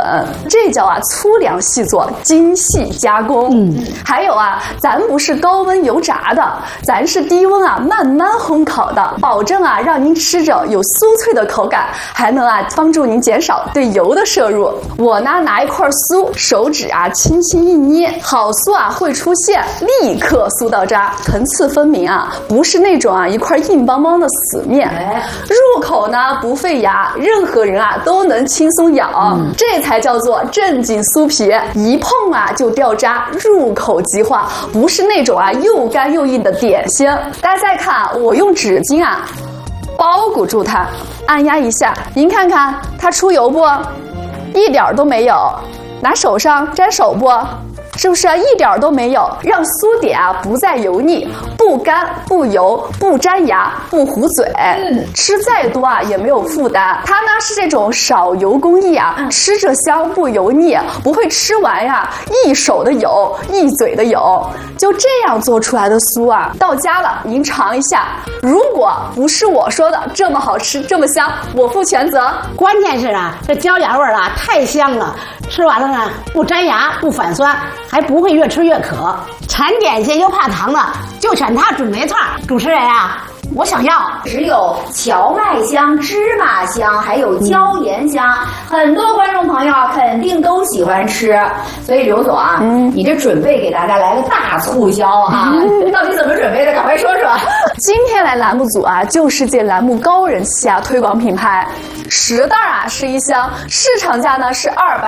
这叫啊粗粮细做，精细加工。还有啊，咱不是高温油炸的，咱是低温啊慢慢烘烤的，保证啊让您吃着有酥脆的口感，还能啊帮助您减少对油的摄入。我呢拿一块酥，手指啊轻轻一捏，好酥啊会出现，立刻酥到渣，层次分明啊，不是那种啊一块硬邦邦的死面。入口呢不费牙，任何人啊都能轻松咬，这才叫做正经酥皮，一碰啊就掉渣，入口即化，不是那种啊又干又硬的点心。大家再看，我用纸巾啊包裹住它，按压一下，您看看它出油不？一点都没有。拿手上沾手不？是不是啊？一点都没有，让酥点啊不再油腻，不干不油，不粘牙，不糊嘴，吃再多啊也没有负担。它呢是这种少油工艺啊，吃着香不油腻，不会吃完呀一手的油一嘴的油。就这样做出来的酥啊，到家了您尝一下，如果不是我说的这么好吃这么香，我负全责。 关键是啊，这椒盐味儿啊太香了，吃完了呢不粘牙不反酸，还不会越吃越渴。馋点心又怕糖的，就选它准没错。主持人啊，我想要只有荞麦香、芝麻香，还有椒盐香，很多观众朋友啊肯定都喜欢吃。所以刘总啊，你这准备给大家来个大促销啊，到底怎么准备的？赶快说说。 今天来栏目组啊，就世界栏目高人气啊推广品牌。10袋啊是一箱，市场价呢是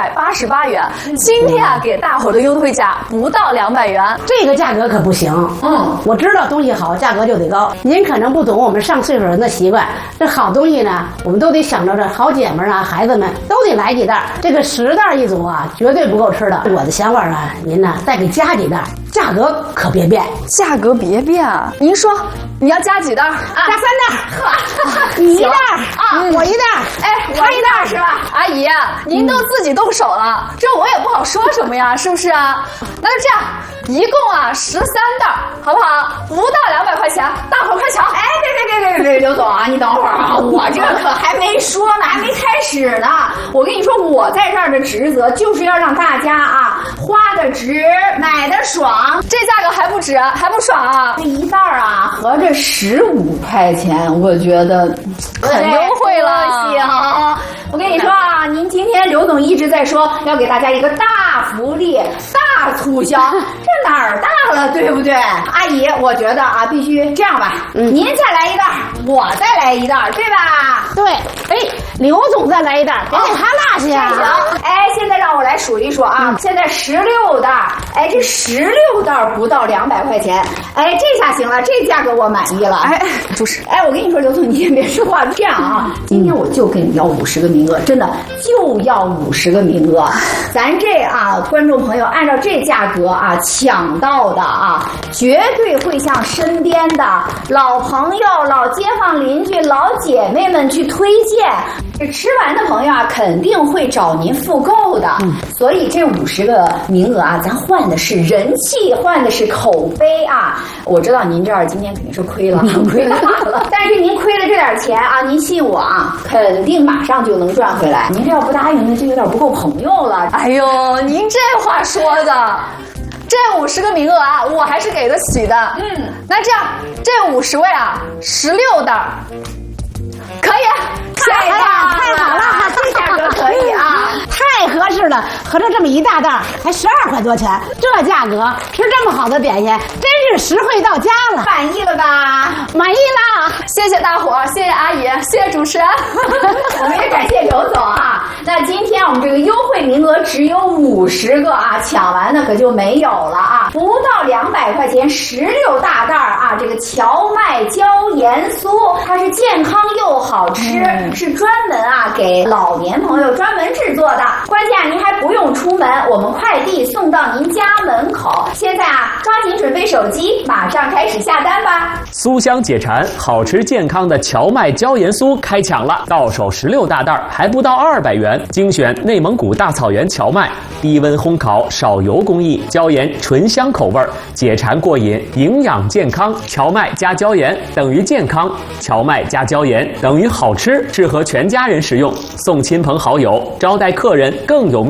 288元，今天啊给大伙儿的优惠价不到200元， 这个价格可不行。我知道东西好，价格就得高。您可能不懂我们上岁数人的习惯，这好东西呢，我们都得想着这好姐们啊、孩子们都得来几袋。这个10袋一组啊，绝对不够吃的。我的想法啊，您呢再给加几袋，价格可别变。 价格别变啊！您说你要加几袋？ 加3袋。你1袋啊，我1袋。 他1袋是吧？阿姨，您都自己动手了，这我也不好说什么呀，是不是啊？那就这样，一共啊13袋，好不好？不到200块钱，大伙儿快抢！ 别，刘总啊，你等会儿啊，我这可还没说呢，还没开始呢。我跟你说，我在这儿的职责就是要让大家啊花的值，买的爽。 这价格还不值，还不爽啊？ 这一袋啊，合着15块钱，我觉得很优惠了。 行，我跟你说啊，您今天刘总一直在说要给大家一个大福利、大促销，这哪儿大了，对不对？阿姨，我觉得啊，必须这样吧，您再来一袋，我再来一袋，对吧？ 对，刘总再来一袋，别给他落下呀。 行，现在让我来数一数啊，现在16袋，这16袋不到200块钱，这下行了，这价格我满意了。 主持， 我跟你说，刘总，你先别说话，这样啊，今天我就跟你要50个名额，真的就要50个名额。咱这啊，观众朋友按照这价格啊抢到的啊，绝对会向身边的老朋友、老街坊邻居、老姐妹们去推荐。这吃完的朋友啊，肯定会找您复购的。所以这50个名额啊，咱换的是人气，换的是口碑啊。我知道您这儿今天肯定是亏了，亏大了。但是您亏了这点钱啊，您信我啊，肯定马上就能赚回来。您这要不答应，那就有点不够朋友了。 哎呦，您这话说的。这50个名额啊，我还是给得起的。那这样，这50位啊，16袋，可以， 太好了， 这价格可以啊， 太合适了。合着这么一大袋才12块多钱，这价格吃这么好的点心，真是实惠到家了。 满意了吧？ 满意了， 谢谢大伙儿，谢谢阿姨，谢谢主持人， 我们也感谢刘总啊。那今天我们这个优惠名额只有50个啊，抢完的可就没有了啊，不到200块钱，16大袋啊，这个荞麦椒盐酥，它是健康又好吃，是专门啊给老年朋友专门制作的。关键啊，您还不用出门，我们快递送到您家门口。现在啊，抓紧准备手机，马上开始下单吧。 酥香解馋，好吃健康的荞麦椒盐酥开抢了，到手16大袋，还不到200元，精选内蒙古大草原荞麦，低温烘烤，少油工艺，椒盐醇香口味，解馋过瘾，营养健康。荞麦加椒盐等于健康，荞麦加椒盐等于好吃，适合全家人食用，送亲朋好友，招待客人更有